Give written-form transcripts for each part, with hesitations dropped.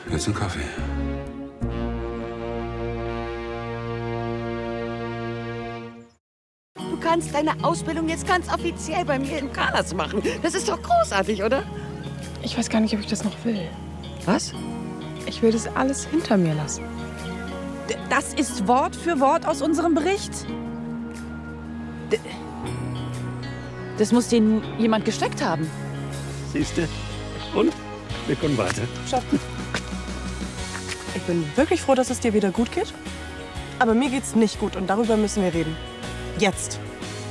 Jetzt ein Kaffee. Du kannst deine Ausbildung jetzt ganz offiziell bei mir in Kalas machen. Das ist doch großartig, oder? Ich weiß gar nicht, ob ich das noch will. Was? Ich will das alles hinter mir lassen. Das ist Wort für Wort aus unserem Bericht. Das muss denen jemand gesteckt haben. Siehste? Und? Wir können weiter. Schatten. Ich bin wirklich froh, dass es dir wieder gut geht. Aber mir geht's nicht gut und darüber müssen wir reden. Jetzt.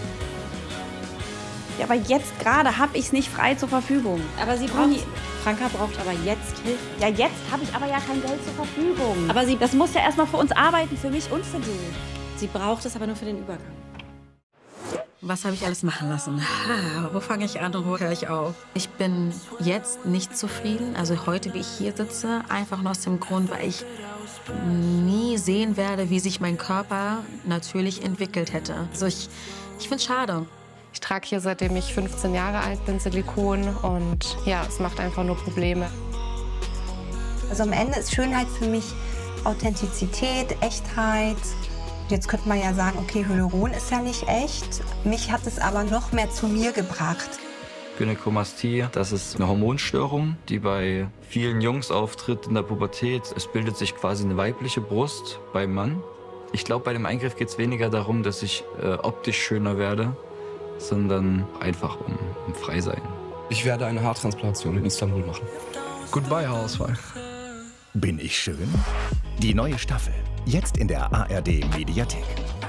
Ja, aber jetzt gerade habe ich es nicht frei zur Verfügung. Aber sie braucht... Franka braucht aber jetzt Hilfe. Ja, jetzt habe ich aber ja kein Geld zur Verfügung. Aber das muss ja erstmal für uns arbeiten, für mich und für dich. Sie braucht es aber nur für den Übergang. Was habe ich alles machen lassen? Wo fange ich an und wo höre ich auf? Ich bin jetzt nicht zufrieden, also heute, wie ich hier sitze, einfach nur aus dem Grund, weil ich nie sehen werde, wie sich mein Körper natürlich entwickelt hätte. Also ich finde es schade. Ich trage hier, seitdem ich 15 Jahre alt bin, Silikon und ja, es macht einfach nur Probleme. Also am Ende ist Schönheit für mich Authentizität, Echtheit. Jetzt könnte man ja sagen, okay, Hyaluron ist ja nicht echt. Mich hat es aber noch mehr zu mir gebracht. Gynäkomastie, das ist eine Hormonstörung, die bei vielen Jungs auftritt in der Pubertät. Es bildet sich quasi eine weibliche Brust beim Mann. Ich glaube, bei dem Eingriff geht es weniger darum, dass ich optisch schöner werde, sondern einfach um frei sein. Ich werde eine Haartransplantation in Istanbul machen. Goodbye, Haarausfall. Bin ich schön? Die neue Staffel. Jetzt in der ARD Mediathek.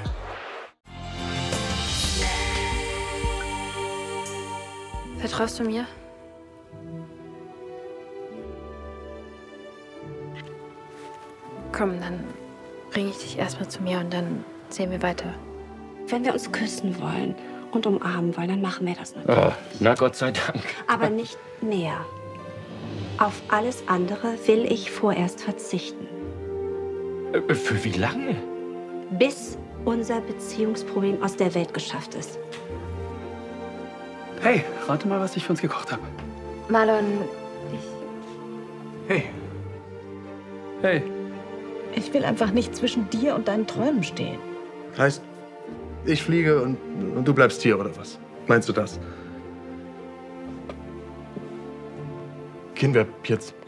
Vertraust du mir? Komm, dann bringe ich dich erstmal zu mir und dann sehen wir weiter. Wenn wir uns küssen wollen und umarmen wollen, dann machen wir das natürlich. Oh, na Gott sei Dank. Aber nicht näher. Auf alles andere will ich vorerst verzichten. Für wie lange? Bis unser Beziehungsproblem aus der Welt geschafft ist. Hey, rate mal, was ich für uns gekocht habe. Marlon, Hey. Hey. Ich will einfach nicht zwischen dir und deinen Träumen stehen. Heißt, ich fliege und du bleibst hier, oder was? Meinst du das? Gehen wir jetzt